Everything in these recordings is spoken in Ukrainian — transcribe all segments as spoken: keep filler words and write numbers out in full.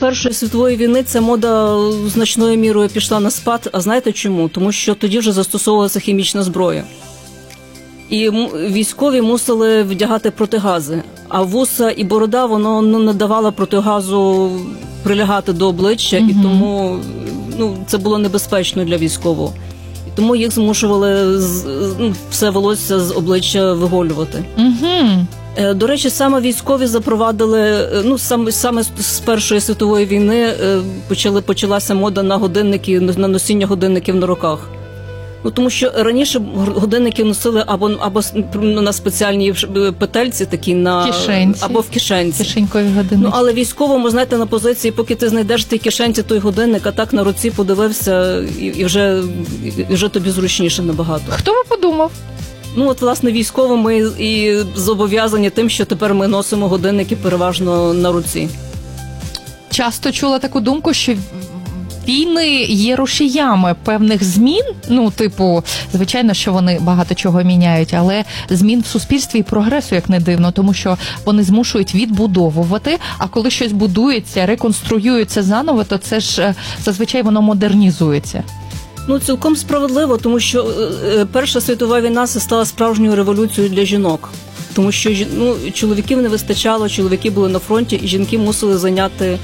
Першої світової війни ця мода значною мірою пішла на спад. А знаєте чому? Тому що тоді вже застосовувалася хімічна зброя. І військові мусили вдягати протигази. А вуса і борода, воно ну, не давало протигазу прилягати до обличчя, mm-hmm. і тому ну, це було небезпечно для військового. І тому їх змушували ну, все волосся з обличчя виголювати. Mm-hmm. До речі, саме військові запровадили, ну саме, саме з Першої світової війни почали, почалася мода на годинники, на носіння годинників на руках. Ну, тому що раніше годинники носили або, або на спеціальній петельці, такі на кишенці. Або в кишенці. Кишенькові годинники. Ну, але військовому, знаєте, на позиції, поки ти знайдеш в тій кишенці той годинник, а так на руці подивився, і, і, вже, і вже тобі зручніше набагато. Хто би подумав? Ну, от, власне, військово ми і зобов'язані тим, що тепер ми носимо годинники переважно на руці. Часто чула таку думку, що війни є рушіями певних змін, ну, типу, звичайно, що вони багато чого міняють, але змін в суспільстві і прогресу, як не дивно, тому що вони змушують відбудовувати, а коли щось будується, реконструюється заново, то це ж зазвичай воно модернізується. Ну, цілком справедливо, тому що е, Перша світова війна стала справжньою революцією для жінок. Тому що ну, чоловіків не вистачало, чоловіки були на фронті, і жінки мусили зайняти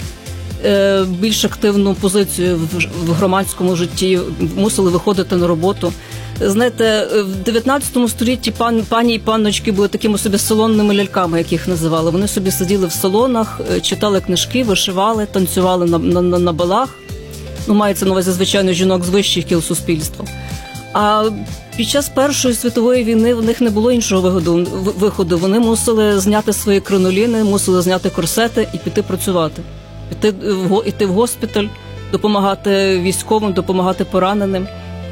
е, більш активну позицію в, в громадському житті, мусили виходити на роботу. Знаєте, в дев'ятнадцятому столітті пан, пані і панночки були такими собі салонними ляльками, як їх називали. Вони собі сиділи в салонах, читали книжки, вишивали, танцювали на, на, на, на балах. Ну, мається на увазі, звичайно, жінок з вищих кіл суспільства. А під час Першої світової війни в них не було іншого виходу. виходу. Вони мусили зняти свої криноліни, мусили зняти корсети і піти працювати. Піти в, іти в госпіталь, допомагати військовим, допомагати пораненим.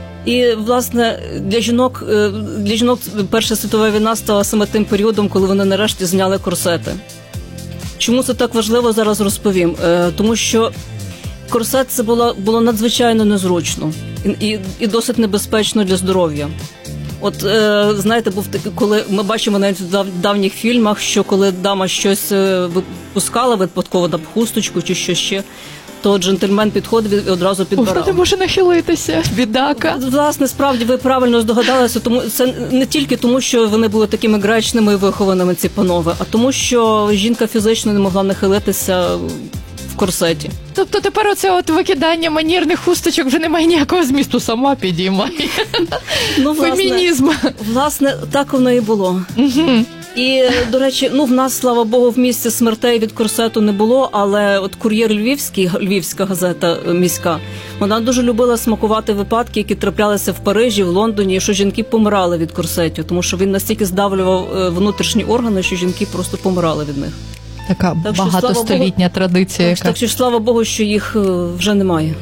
І, власне, для жінок, для жінок Перша світова війна стала саме тим періодом, коли вони нарешті зняли корсети. Чому це так важливо, зараз розповім. Тому що корсет це було, було надзвичайно незручно і, і, і досить небезпечно для здоров'я. От, е, знаєте, був такий, коли ми бачимо навіть в давніх фільмах, що коли дама щось випускала випадково на хусточку чи що ще, то джентльмен підходив і одразу підбирав. Вона не може нахилитися, бідака. Власне, справді, ви правильно здогадалися, тому це не тільки тому, що вони були такими гречними і вихованими, ці панове, а тому, що жінка фізично не могла нахилитися в корсеті. Тобто тепер оце от викидання манірних хусточок вже немає ніякого змісту, сама підіймає. Ну, власне, фемінізм. Власне, так воно і було. Угу. І, до речі, ну, в нас, слава Богу, в місті смертей від корсету не було, але от «Кур'єр Львівський», львівська газета міська, вона дуже любила смакувати випадки, які траплялися в Парижі, в Лондоні, що жінки помирали від корсетів, тому що він настільки здавлював внутрішні органи, що жінки просто помирали від них. Така так, що, багатостолітня Богу, традиція. Так, яка... так що, слава Богу, що їх вже немає.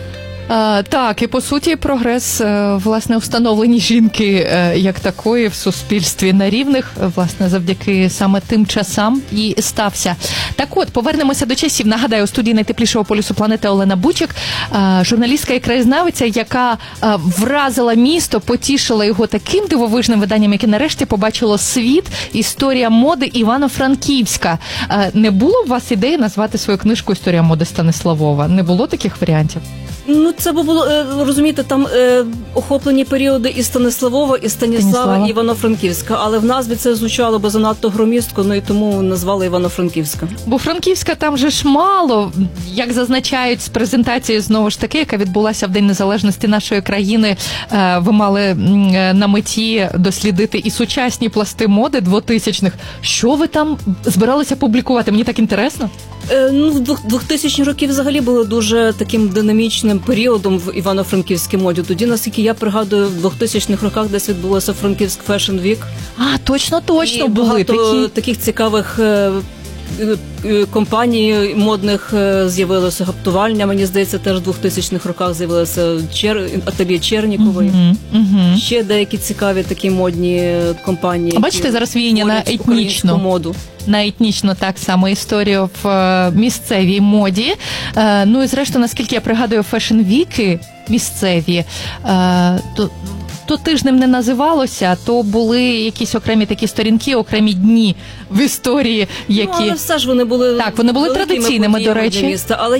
А, так, і по суті прогрес, власне, встановлені жінки як такої в суспільстві на рівних, власне, завдяки саме тим часам і стався. Так от, повернемося до часів. Нагадаю, у студії найтеплішого полюсу планети Олена Бучик, журналістка і краєзнавиця, яка вразила місто, потішила його таким дивовижним виданням, яке нарешті побачило світ. Історія моди Івано-Франківська. Не було у вас ідеї назвати свою книжку «Історія моди Станиславова»? Не було таких варіантів? Ну, це було, розумієте, там е, охоплені періоди і Станиславова, і Станіслава, Станіслава. і Івано-Франківська. Але в назві це звучало би занадто громістко, ну і тому назвали Івано-Франківська. Бо Франківська там же ж мало, як зазначають з презентації, знову ж таки, яка відбулася в День Незалежності нашої країни, е, ви мали на меті дослідити і сучасні пласти моди двотисячних. Що ви там збиралися публікувати? Мені так інтересно. Е, ну, в двохтисячні роки взагалі були дуже таким динамічним періодом в Івано-Франківській моді. Тоді, наскільки я пригадую, в двохтисячних роках десь відбулося Франківськ Fashion Week. А, точно, точно, і були багато такі. таких цікавих е, е, компаній модних е, з'явилося. Гаптувальня, мені здається, теж в двохтисячних роках з'явилося Чер... ательє Чернікової. Угу, угу. Ще деякі цікаві такі модні компанії. А бачите, зараз віяння на етнічну моду. На етнічну, так само, історію в е, місцевій моді. Е, ну і зрештою, наскільки я пригадую, фешн-віки місцеві, е, то, то тижнем не називалося, то були якісь окремі такі сторінки, окремі дні в історії, які... Ну, але все ж вони були... Так, вони були традиційними, до речі. Міста, але